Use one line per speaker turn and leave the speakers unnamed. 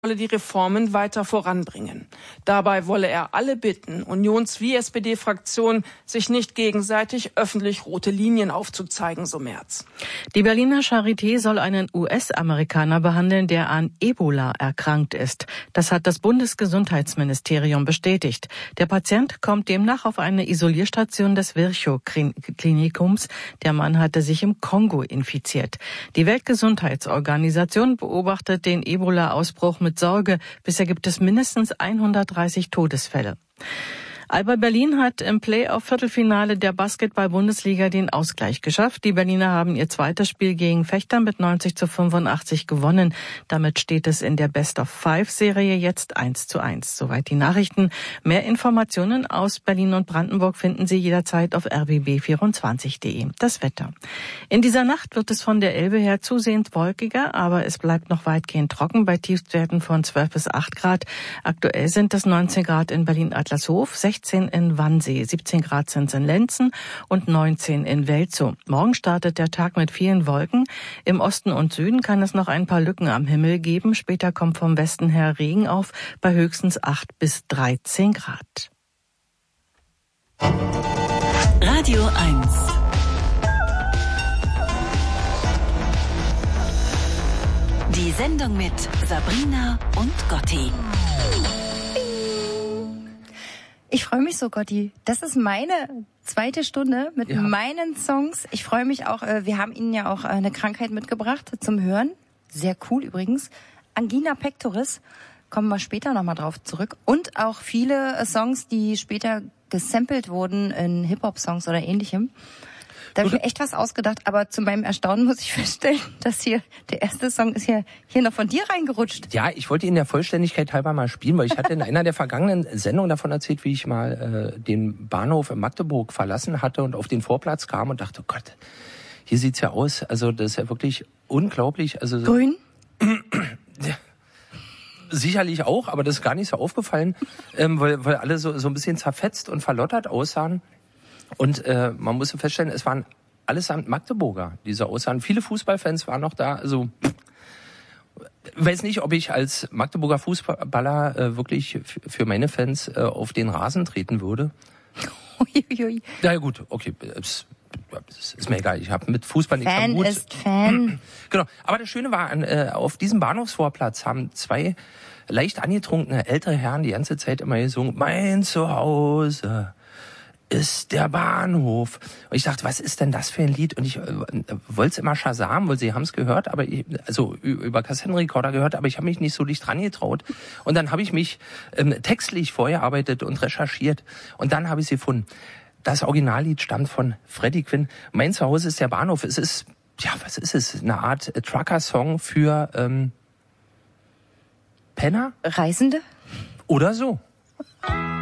wolle die Reformen weiter voranbringen. Dabei wolle er alle bitten, Unions- wie SPD-Fraktion, sich nicht gegenseitig öffentlich rote Linien aufzuzeigen, so Merz.
Die Berliner Charité soll einen US-Amerikaner behandeln, der an Ebola erkrankt ist. Das hat das Bundesgesundheitsministerium bestätigt. Der Patient kommt demnach auf eine Isolierstation des Virchow-Klinikums. Der Mann hatte sich im Kongo infiziert. Die Weltgesundheitsorganisation beobachtet den Ebola-Ausbruch mit Sorge. Bisher gibt es mindestens 130 Todesfälle. Alba Berlin hat im Play-off-Viertelfinale der Basketball-Bundesliga den Ausgleich geschafft. Die Berliner haben ihr zweites Spiel gegen Vechta mit 90:85 gewonnen. Damit steht es in der Best-of-5-Serie jetzt 1:1. Soweit die Nachrichten. Mehr Informationen aus Berlin und Brandenburg finden Sie jederzeit auf rbb24.de. Das Wetter. In dieser Nacht wird es von der Elbe her zusehends wolkiger, aber es bleibt noch weitgehend trocken bei Tiefstwerten von 12 bis 8 Grad. Aktuell sind es 19 Grad in Berlin-Adlershof, 16 in Wannsee, 17 Grad sind es in Lenzen und 19 in Welzow. Morgen startet der Tag mit vielen Wolken. Im Osten und Süden kann es noch ein paar Lücken am Himmel geben. Später kommt vom Westen her Regen auf, bei höchstens 8 bis 13 Grad.
Radio 1. Die Sendung mit Sabrina und Gotti.
Ich freue mich so, Gotti. Das ist meine zweite Stunde mit meinen Songs. Ich freue mich auch, wir haben Ihnen ja auch eine Krankheit mitgebracht zum Hören. Sehr cool übrigens. Angina pectoris. Kommen wir später nochmal drauf zurück. Und auch viele Songs, die später gesampelt wurden in Hip-Hop-Songs oder ähnlichem. Da habe ich mir echt was ausgedacht, aber zu meinem Erstaunen muss ich feststellen, dass hier der erste Song ist hier noch von dir reingerutscht.
Ja, ich wollte ihn der Vollständigkeit halber mal spielen, weil ich hatte in einer der vergangenen Sendungen davon erzählt, wie ich mal den Bahnhof in Magdeburg verlassen hatte und auf den Vorplatz kam und dachte, oh Gott, hier sieht's ja aus, also das ist ja wirklich unglaublich. Also
Grün?
Sicherlich auch, aber das ist gar nicht so aufgefallen, weil alle so ein bisschen zerfetzt und verlottert aussahen. Und man musste feststellen, es waren allesamt Magdeburger, die so aussahen. Viele Fußballfans waren noch da. Also weiß nicht, ob ich als Magdeburger Fußballer wirklich für meine Fans auf den Rasen treten würde.
Uiuiui.
Ja gut, okay, es ist mir egal. Ich habe mit Fußball nichts am Hut.
Fan ist Fan.
Genau. Aber das Schöne war, auf diesem Bahnhofsvorplatz haben zwei leicht angetrunkene ältere Herren die ganze Zeit immer gesungen: Mein Zuhause ist der Bahnhof. Und ich dachte, was ist denn das für ein Lied? Und ich wollte es immer Shazam, weil sie haben es gehört, aber also über Kassettenrekorder gehört, aber ich habe mich nicht so dicht dran getraut. Und dann habe ich mich textlich vorgearbeitet und recherchiert. Und dann habe ich es gefunden. Das Originallied stammt von Freddie Quinn. Mein Zuhause ist der Bahnhof. Es ist, ja, was ist es? Eine Art Trucker-Song für Penner?
Reisende?
Oder so.